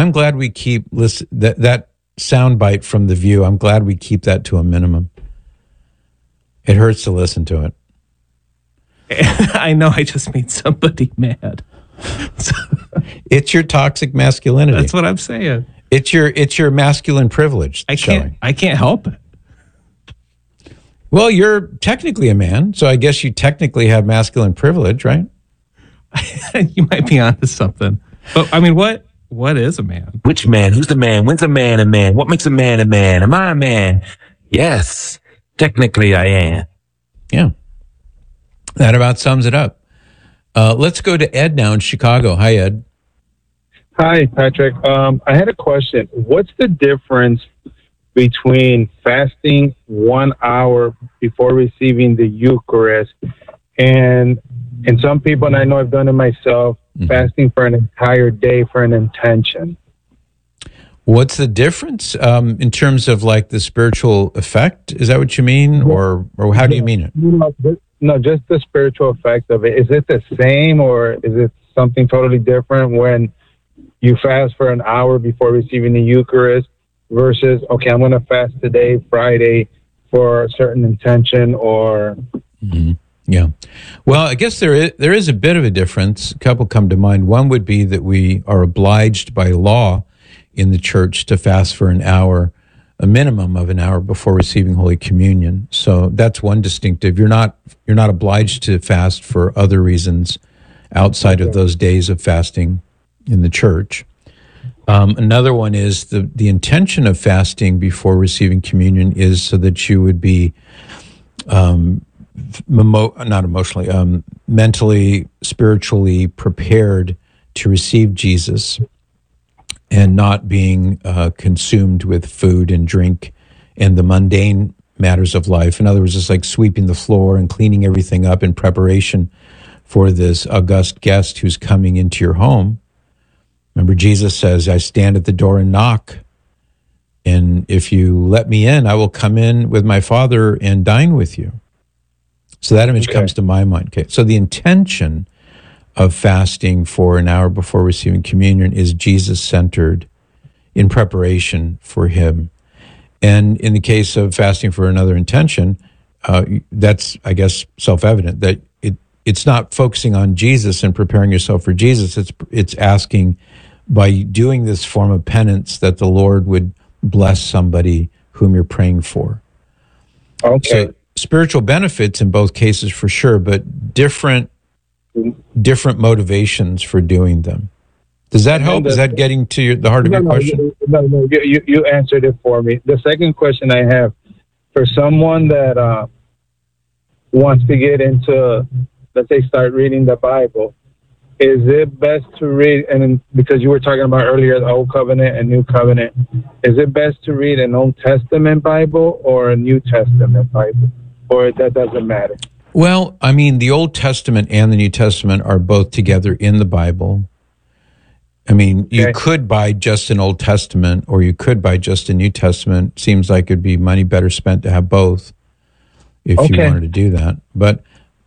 I'm glad we keep that soundbite from The View. I'm glad we keep that to a minimum. It hurts to listen to it. I know I just made somebody mad. It's your toxic masculinity. That's what I'm saying. It's your masculine privilege. I can't help it. Well, you're technically a man, so I guess you technically have masculine privilege, right? You might be onto something. But I mean, what is a man? Which man? Who's the man? When's a man a man? What makes a man a man? Am I a man? Yes, technically I am. Yeah. That about sums it up. Let's go to Ed now in Chicago. Hi, Ed. Hi, Patrick. I had a question. What's the difference between fasting 1 hour before receiving the Eucharist and some people, and I know I've done it myself, fasting for an entire day for an intention? What's the difference in terms of like the spiritual effect? Is that what you mean? Or how do you mean it? No, just the spiritual effect of it. Is it the same or is it something totally different when you fast for an hour before receiving the Eucharist versus, okay, I'm going to fast today, Friday, for a certain intention or... Mm-hmm. Yeah. Well, I guess there is a bit of a difference. A couple come to mind. One would be that we are obliged by law in the church to fast for an hour, a minimum of an hour before receiving Holy Communion. So that's one distinctive. You're not obliged to fast for other reasons outside of those days of fasting in the church. Another one is the intention of fasting before receiving communion is so that you would be mentally, spiritually prepared to receive Jesus and not being consumed with food and drink and the mundane matters of life. In other words, it's like sweeping the floor and cleaning everything up in preparation for this august guest who's coming into your home. Remember, Jesus says, I stand at the door and knock, and if you let me in, I will come in with my Father and dine with you. So that image comes to my mind. Okay, so the intention of fasting for an hour before receiving communion is Jesus-centered in preparation for him. And in the case of fasting for another intention, that's, I guess, self-evident, that it's not focusing on Jesus and preparing yourself for Jesus. It's asking, by doing this form of penance, that the Lord would bless somebody whom you're praying for. Okay. So spiritual benefits in both cases for sure, but different motivations for doing them. Does that help? Is that getting to the heart of your question? No, you answered it for me. The second question I have, for someone that wants to get into, let's say, start reading the Bible, is it best to read, and because you were talking about earlier the Old Covenant and New Covenant, is it best to read an Old Testament Bible or a New Testament Bible, or that doesn't matter? Well, I mean, the Old Testament and the New Testament are both together in the Bible. I mean, you could buy just an Old Testament or you could buy just a New Testament. Seems like it'd be money better spent to have both if you wanted to do that. But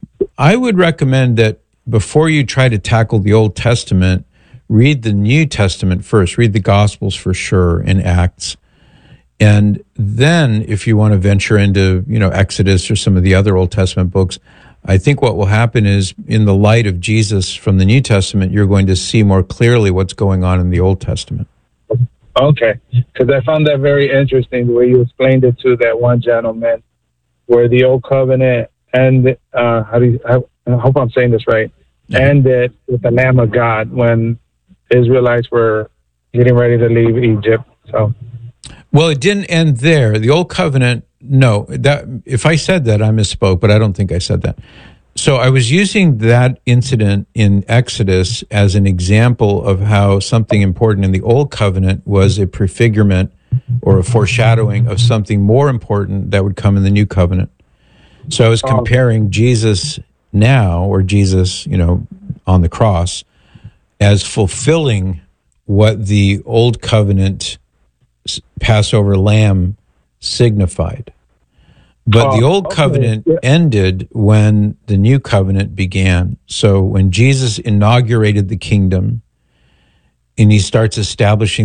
I would recommend that before you try to tackle the Old Testament, read the New Testament first. Read the Gospels for sure and Acts. And then if you want to venture into, Exodus or some of the other Old Testament books, I think what will happen is in the light of Jesus from the New Testament, you're going to see more clearly what's going on in the Old Testament. Okay. Because I found that very interesting, the way you explained it to that one gentleman, where the Old Covenant and, I hope I'm saying this right, ended with the Lamb of God when Israelites were getting ready to leave Egypt. So, well, it didn't end there. The Old Covenant, no. That if I said that, I misspoke, but I don't think I said that. So I was using that incident in Exodus as an example of how something important in the Old Covenant was a prefigurement or a foreshadowing of something more important that would come in the New Covenant. So I was comparing Jesus now, or Jesus, on the cross, as fulfilling what the Old Covenant Passover lamb signified. But the Old Covenant ended when the New Covenant began. So when Jesus inaugurated the kingdom and he starts establishing